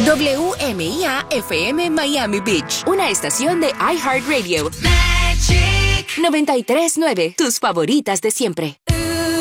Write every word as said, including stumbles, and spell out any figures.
W M I A F M Miami Beach, una estación de iHeartRadio. Magic noventa y tres nueve, tus favoritas de siempre.